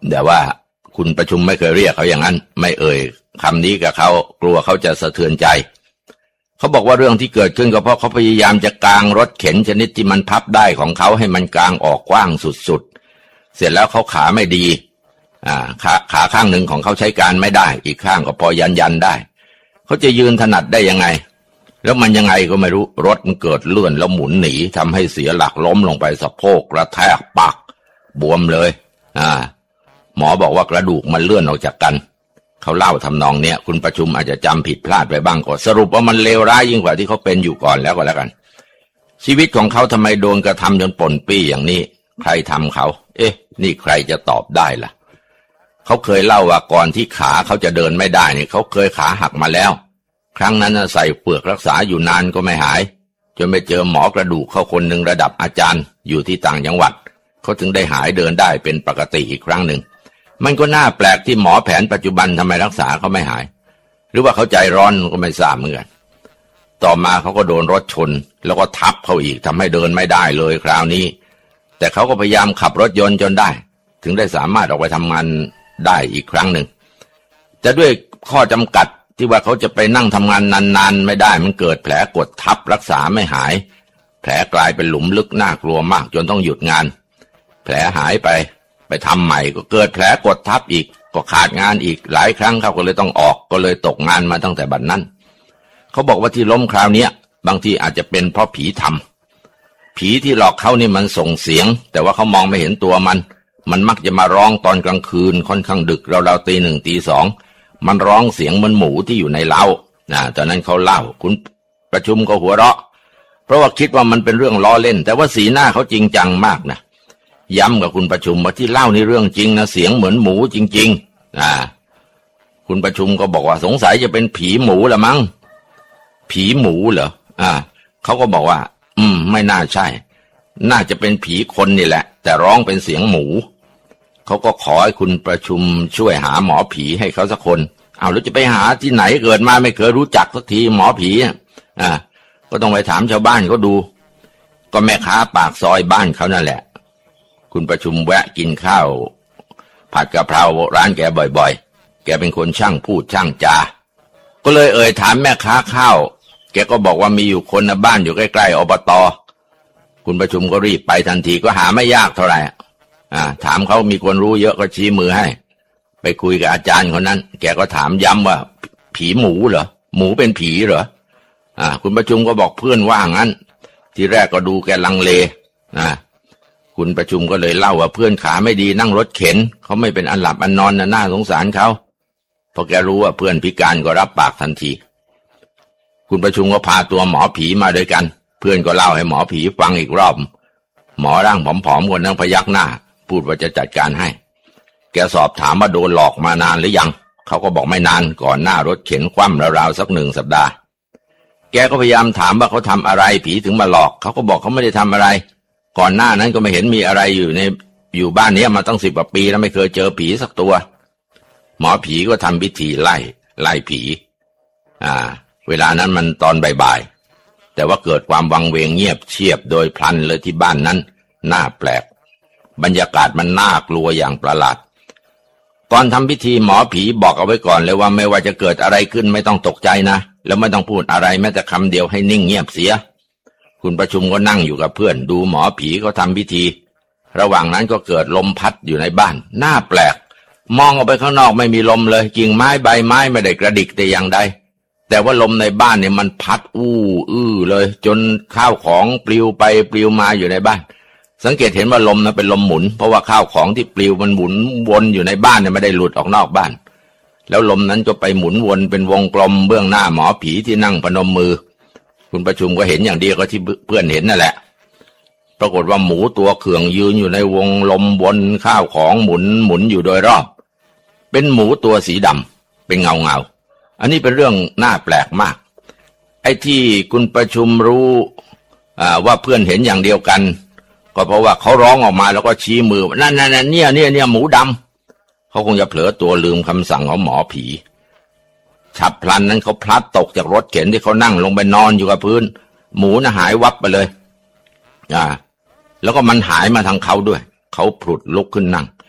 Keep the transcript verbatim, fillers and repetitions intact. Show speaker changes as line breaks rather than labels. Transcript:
แต่ว่าคุณประชุมไม่เคยเรียกเขาอย่างนั้นไม่เอ่ยคำนี้กับเขากลัวเขาจะสะเทือนใจเขาบอกว่าเรื่องที่เกิดขึ้นก็เพราะเขาพยายามจะกางรถเข็นชนิดที่มันพับได้ของเขาให้มันกางออกกว้างสุดๆเสร็จแล้วเขาขาไม่ดีอ่าขาขาข้างหนึ่งของเขาใช้การไม่ได้อีกข้างก็พอยันยันได้เขาจะยืนถนัดได้ยังไงแล้วมันยังไงก็ไม่รู้รถมันเกิดเลื่อนแล้วหมุนหนีทำให้เสียหลักล้มลงไปสะโพกกระแทกปักบวมเลยอ่าหมอบอกว่ากระดูกมันเลื่อนออกจากกันเขาเล่าทำนองเนี้ยคุณประชุมอาจจะจำผิดพลาดไปบ้างก็สรุปว่ามันเลวร้ายยิ่งกว่าที่เขาเป็นอยู่ก่อนแล้วก็แล้วกันชีวิตของเขาทำไมโดนกระทำจนป่นปี้อย่างนี้ใครทำเขาเอ๊ะนี่ใครจะตอบได้ล่ะเขาเคยเล่าว่าก่อนที่ขาเขาจะเดินไม่ได้เนี่ยเขาเคยขาหักมาแล้วครั้งนั้นใส่เปลือกรักษาอยู่นานก็ไม่หายจนไปเจอหมอกระดูกเข้าคนหนึ่งระดับอาจารย์อยู่ที่ต่างจังหวัดเขาถึงได้หายเดินได้เป็นปกติอีกครั้งหนึ่งมันก็น่าแปลกที่หมอแผนปัจจุบันทำไมรักษาเขาไม่หายหรือว่าเขาใจร้อนก็ไม่ทราบเหมือนกันต่อมาเขาก็โดนรถชนแล้วก็ทับเขาอีกทำให้เดินไม่ได้เลยคราวนี้แต่เขาก็พยายามขับรถยนต์จนได้ถึงได้สามารถออกไปทำงานได้อีกครั้งหนึ่งจะด้วยข้อจำกัดที่ว่าเขาจะไปนั่งทำงานนานๆไม่ได้มันเกิดแผลกดทับรักษาไม่หายแผลกลายเป็นหลุมลึกน่ากลัวมากจนต้องหยุดงานแผลหายไปไปทำใหม่ก็เกิดแผลกดทับอีกก็ขาดงานอีกหลายครั้งเขาก็เลยต้องออกก็เลยตกงานมาตั้งแต่บัดนั้นเขาบอกว่าที่ล้มคราวนี้บางทีอาจจะเป็นเพราะผีทำผีที่หลอกเขานี่มันส่งเสียงแต่ว่าเขามองไม่เห็นตัวมันมันมักจะมาร้องตอนกลางคืนค่อนข้างดึกเราๆตีหนึ่งตีสองมันร้องเสียงเหมือนหมูที่อยู่ในเล้านะตอนนั้นเขาเล่าคุณประชุมก็หัวเราะเพราะว่าคิดว่ามันเป็นเรื่องล้อเล่นแต่ว่าสีหน้าเขาจริงจังมากนะย้ำกับคุณประชุมว่าที่เล่านี่เรื่องจริงนะเสียงเหมือนหมูจริงๆอ่าคุณประชุมก็บอกว่าสงสัยจะเป็นผีหมูละมั้งผีหมูเหรออ่าเขาก็บอกว่าอืมไม่น่าใช่น่าจะเป็นผีคนนี่แหละแต่ร้องเป็นเสียงหมูเขาก็ขอให้คุณประชุมช่วยหาหมอผีให้เขาสักคนเอาแล้วจะไปหาที่ไหนเกิดมาไม่เคยรู้จักสักทีหมอผีอ่าก็ต้องไปถามชาวบ้านเขาดูก็แม่ค้าปากซอยบ้านเขานั่นแหละคุณประชุมแวะกินข้าวผัดกะเพราร้านแกบ่อยๆแกเป็นคนช่างพูดช่างจาก็เลยเอ่ยถามแม่ค้าข้าวแกก็บอกว่ามีอยู่คนนะบ้านอยู่ใกล้ๆอบต.คุณประชุมก็รีบไปทันทีก็หาไม่ยากเท่าไหร่อ่าถามเขามีคนรู้เยอะก็ชี้มือให้ไปคุยกับอาจารย์คนนั้นแกก็ถามย้ำว่าผีหมูเหรอหมูเป็นผีเหรออ่าคุณประชุมก็บอกเพื่อนว่างั้นทีแรกก็ดูแกลังเลอ่าคุณประชุมก็เลยเล่าว่าเพื่อนขาไม่ดีนั่งรถเข็นเขาไม่เป็นอันหลับอันนอนนะน่าสงสารเขาพอแกรู้ว่าเพื่อนพิการก็รับปากทันทีคุณประชุมก็พาตัวหมอผีมาด้วยกันเพื่อนก็เล่าให้หมอผีฟังอีกรอบหมอร่างผอมๆคนนั้นพยักหน้าพูดว่าจะจัดการให้แกสอบถามว่าโดนหลอกมานานหรือยังเขาก็บอกไม่นานก่อนหน้ารถเข็นคว่ำราวๆสักหนึ่งสัปดาห์แกก็พยายามถามว่าเขาทำอะไรผีถึงมาหลอกเขาก็บอกเขาไม่ได้ทำอะไรก่อนหน้านั้นก็ไม่เห็นมีอะไรอยู่ในอยู่บ้านนี้มาตั้งสิบกว่าปีแล้วไม่เคยเจอผีสักตัวหมอผีก็ทำพิธีไล่ไล่ผีอ่าเวลานั้นมันตอนบ่ายๆแต่ว่าเกิดความวังเวงเงียบเชียบโดยพลันเลยที่บ้านนั้นน่าแปลกบรรยากาศมันน่ากลัวอย่างประหลาดก่อนทำพิธีหมอผีบอกเอาไว้ก่อนเลยว่าไม่ว่าจะเกิดอะไรขึ้นไม่ต้องตกใจนะแล้วไม่ต้องพูดอะไรแม้แต่คำเดียวให้นิ่งเงียบเสียคุณประชุมก็นั่งอยู่กับเพื่อนดูหมอผีเขาทำพิธีระหว่างนั้นก็เกิดลมพัดอยู่ในบ้านน่าแปลกมองออกไปข้างนอกไม่มีลมเลยกิ่งไม้ใบไม้ไม่ได้กระดิกแต่อย่างใดแต่ว่าลมในบ้านเนี่ยมันพัดอู้อื้อเลยจนข้าวของปลิวไปปลิวมาอยู่ในบ้านสังเกตเห็นว่าลมนั้นเป็นลมหมุนเพราะว่าข้าวของที่ปลิวมันหมุนวนอยู่ในบ้านเนี่ยไม่ได้หลุดออกนอกบ้านแล้วลมนั้นก็ไปหมุนวนเป็นวงกลมเบื้องหน้าหมอผีที่นั่งพนมมือคุณประชุมก็เห็นอย่างเดียวก็ที่เพื่อนเห็นนั่นแหละปรากฏว่าหมูตัวเขื่องยืนอยู่ในวงลมวนข้าวของหมุนหมุนอยู่โดยรอบเป็นหมูตัวสีดำเป็นเงาเงาอันนี้เป็นเรื่องน่าแปลกมากไอ้ที่คุณประชุมรู้ว่าเพื่อนเห็นอย่างเดียวกันก็เพราะว่าเขาร้องออกมาแล้วก็ชี้มือนั่นนั่นเนี่ยเนี่ยเนี่ยหมูดำเขาคงจะเผลอตัวลืมคำสั่งของหมอผีฉับพลันนั้นเขาพลัดตกจากรถเข็นที่เขานั่งลงไปนอนอยู่กับพื้นหมูน่ะหายวับไปเลยอ่าแล้วก็มันหายมาทางเขาด้วยเขาผุดลุกขึ้นนั่ง